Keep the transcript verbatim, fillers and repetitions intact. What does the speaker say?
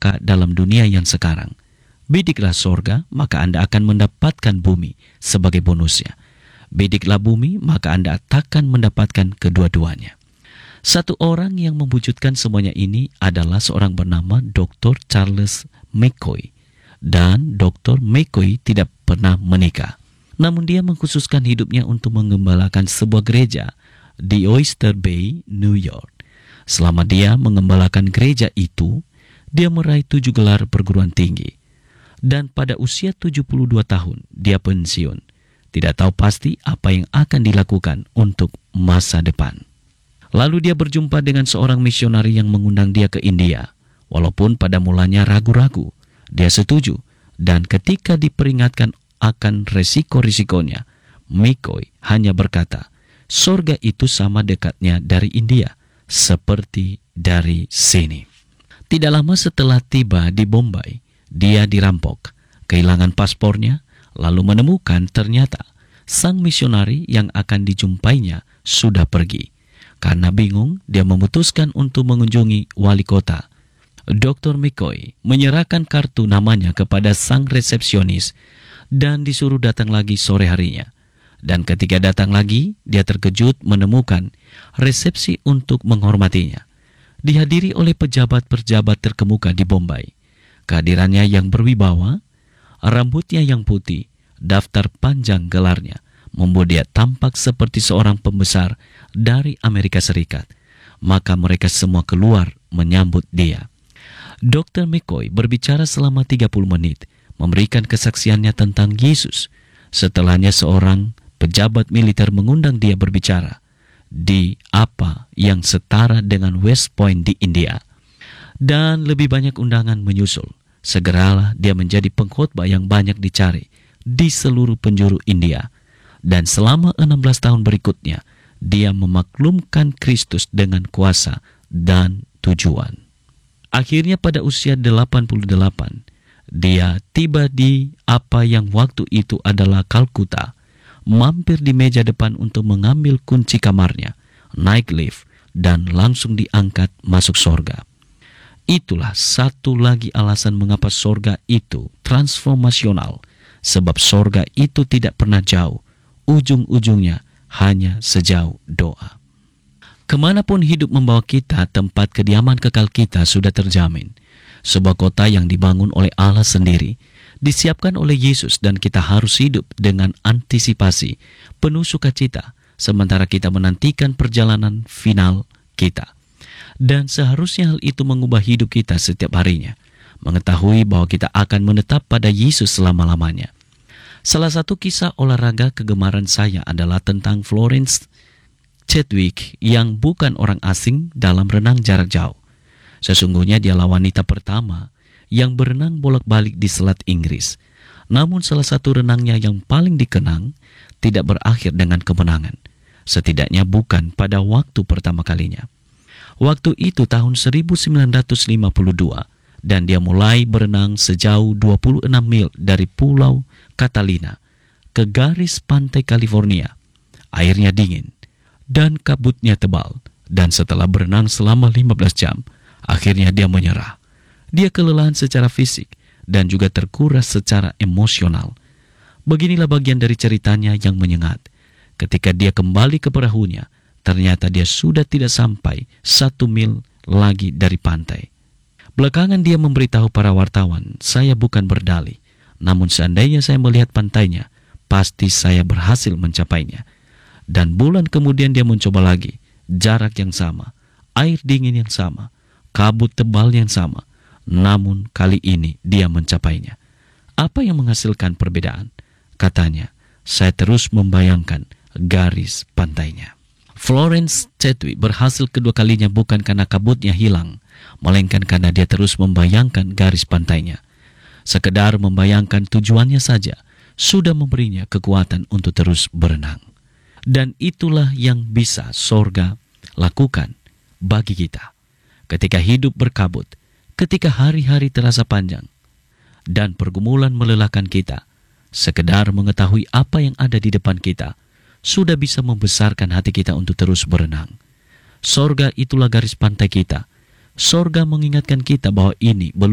celaka dalam dunia yang sekarang. Bidiklah sorga, maka Anda akan mendapatkan bumi sebagai bonusnya. Bidiklah bumi, maka Anda takkan mendapatkan kedua-duanya. Satu orang yang mewujudkan semuanya ini adalah seorang bernama doktor Charles McCoy. Dan doktor McCoy tidak pernah menikah. Namun dia mengkhususkan hidupnya untuk mengembalakan sebuah gereja di Oyster Bay, New York. Selama dia mengembalakan gereja itu, dia meraih tujuh gelar perguruan tinggi. Dan pada usia tujuh puluh dua tahun, dia pensiun. Tidak tahu pasti apa yang akan dilakukan untuk masa depan. Lalu dia berjumpa dengan seorang misionari yang mengundang dia ke India. Walaupun pada mulanya ragu-ragu, dia setuju. Dan ketika diperingatkan akan resiko-risikonya, McCoy hanya berkata, sorga itu sama dekatnya dari India, seperti dari sini. Tidak lama setelah tiba di Bombay, dia dirampok, kehilangan paspornya, lalu menemukan ternyata sang misionari yang akan dijumpainya sudah pergi. Karena bingung, dia memutuskan untuk mengunjungi wali kota. doktor McCoy menyerahkan kartu namanya kepada sang resepsionis dan disuruh datang lagi sore harinya. Dan ketika datang lagi, dia terkejut menemukan resepsi untuk menghormatinya dihadiri oleh pejabat-pejabat terkemuka di Bombay. Kehadirannya yang berwibawa, rambutnya yang putih, daftar panjang gelarnya, membuat dia tampak seperti seorang pembesar dari Amerika Serikat. Maka mereka semua keluar menyambut dia. doktor McCoy berbicara selama tiga puluh menit, memberikan kesaksiannya tentang Yesus. Setelahnya seorang pejabat militer mengundang dia berbicara di apa yang setara dengan West Point di India. Dan lebih banyak undangan menyusul. Segeralah dia menjadi pengkhotbah yang banyak dicari di seluruh penjuru India. Dan selama enam belas tahun berikutnya, dia memaklumkan Kristus dengan kuasa dan tujuan. Akhirnya pada usia delapan puluh delapan, dia tiba di apa yang waktu itu adalah Kalkuta, mampir di meja depan untuk mengambil kunci kamarnya, naik lift, dan langsung diangkat masuk sorga. Itulah satu lagi alasan mengapa sorga itu transformasional, sebab sorga itu tidak pernah jauh, ujung-ujungnya hanya sejauh doa. Kemanapun hidup membawa kita, tempat kediaman kekal kita sudah terjamin. Sebuah kota yang dibangun oleh Allah sendiri, disiapkan oleh Yesus, dan kita harus hidup dengan antisipasi, penuh sukacita, sementara kita menantikan perjalanan final kita. Dan seharusnya hal itu mengubah hidup kita setiap harinya, mengetahui bahwa kita akan menetap pada Yesus selama-lamanya. Salah satu kisah olahraga kegemaran saya adalah tentang Florence Chadwick yang bukan orang asing dalam renang jarak jauh. Sesungguhnya dialah wanita pertama yang berenang bolak-balik di Selat Inggris. Namun salah satu renangnya yang paling dikenang tidak berakhir dengan kemenangan. Setidaknya bukan pada waktu pertama kalinya. Waktu itu tahun seribu sembilan ratus lima puluh dua, dan dia mulai berenang sejauh dua puluh enam mil dari Pulau Catalina ke garis pantai California. Airnya dingin dan kabutnya tebal, dan setelah berenang selama lima belas jam, akhirnya dia menyerah. Dia kelelahan secara fisik dan juga terkuras secara emosional. Beginilah bagian dari ceritanya yang menyengat. Ketika dia kembali ke perahunya, ternyata dia sudah tidak sampai satu mil lagi dari pantai. Belakangan dia memberitahu para wartawan, saya bukan berdalih, namun seandainya saya melihat pantainya, pasti saya berhasil mencapainya. Dan bulan kemudian dia mencoba lagi, jarak yang sama, air dingin yang sama, kabut tebal yang sama, namun kali ini dia mencapainya. Apa yang menghasilkan perbedaan? Katanya, saya terus membayangkan garis pantainya. Florence Chadwick berhasil kedua kalinya bukan karena kabutnya hilang, melainkan karena dia terus membayangkan garis pantainya. Sekedar membayangkan tujuannya saja sudah memberinya kekuatan untuk terus berenang. Dan itulah yang bisa sorga lakukan bagi kita. Ketika hidup berkabut, ketika hari-hari terasa panjang, dan pergumulan melelahkan kita, sekedar mengetahui apa yang ada di depan kita, sudah bisa membesarkan hati kita untuk terus berenang. Sorga itulah garis pantai kita. Sorga mengingatkan kita bahwa ini belum